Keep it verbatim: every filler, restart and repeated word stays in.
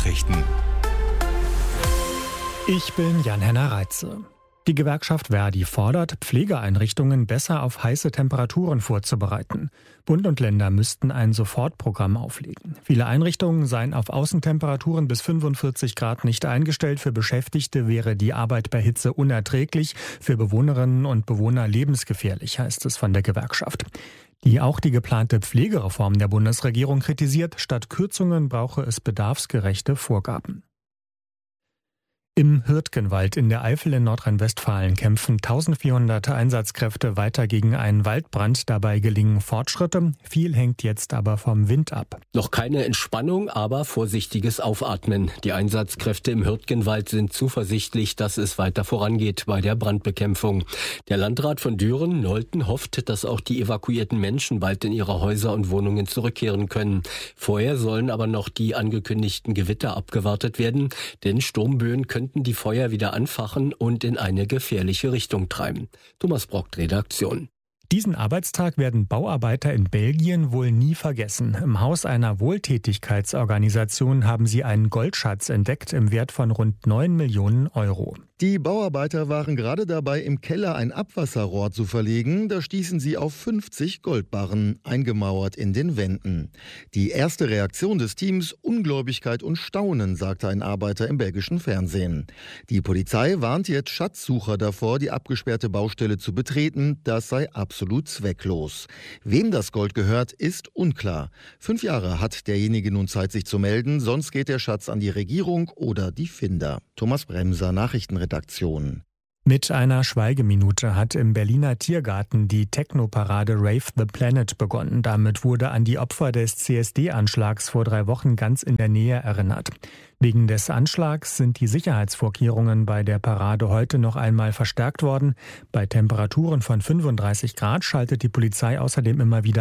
Nachrichten. Ich bin Jan-Henner Reitze. Die Gewerkschaft Verdi fordert, Pflegeeinrichtungen besser auf heiße Temperaturen vorzubereiten. Bund und Länder müssten ein Sofortprogramm auflegen. Viele Einrichtungen seien auf Außentemperaturen bis fünfundvierzig Grad nicht eingestellt. Für Beschäftigte wäre die Arbeit bei Hitze unerträglich, für Bewohnerinnen und Bewohner lebensgefährlich, heißt es von der Gewerkschaft. Die auch die geplante Pflegereform der Bundesregierung kritisiert. Statt Kürzungen brauche es bedarfsgerechte Vorgaben. Im Hürtgenwald in der Eifel in Nordrhein-Westfalen kämpfen eintausendvierhundert Einsatzkräfte weiter gegen einen Waldbrand. Dabei gelingen Fortschritte. Viel hängt jetzt aber vom Wind ab. Noch keine Entspannung, aber vorsichtiges Aufatmen. Die Einsatzkräfte im Hürtgenwald sind zuversichtlich, dass es weiter vorangeht bei der Brandbekämpfung. Der Landrat von Düren, Nolten, hofft, dass auch die evakuierten Menschen bald in ihre Häuser und Wohnungen zurückkehren können. Vorher sollen aber noch die angekündigten Gewitter abgewartet werden, denn Sturmböen können könnten die Feuer wieder anfachen und in eine gefährliche Richtung treiben. Thomas Brockt, Redaktion. Diesen Arbeitstag werden Bauarbeiter in Belgien wohl nie vergessen. Im Haus einer Wohltätigkeitsorganisation haben sie einen Goldschatz entdeckt im Wert von rund neun Millionen Euro. Die Bauarbeiter waren gerade dabei, im Keller ein Abwasserrohr zu verlegen. Da stießen sie auf fünfzig Goldbarren, eingemauert in den Wänden. Die erste Reaktion des Teams: Ungläubigkeit und Staunen, sagte ein Arbeiter im belgischen Fernsehen. Die Polizei warnt jetzt Schatzsucher davor, die abgesperrte Baustelle zu betreten. Das sei absolut zwecklos. Wem das Gold gehört, ist unklar. Fünf Jahre hat derjenige nun Zeit, sich zu melden. Sonst geht der Schatz an die Regierung oder die Finder. Thomas Bremser, Nachrichtenredaktion. Mit einer Schweigeminute hat im Berliner Tiergarten die Techno-Parade Rave the Planet begonnen. Damit wurde an die Opfer des C S D-Anschlags vor drei Wochen ganz in der Nähe erinnert. Wegen des Anschlags sind die Sicherheitsvorkehrungen bei der Parade heute noch einmal verstärkt worden. Bei Temperaturen von fünfunddreißig Grad schaltet die Polizei außerdem immer wieder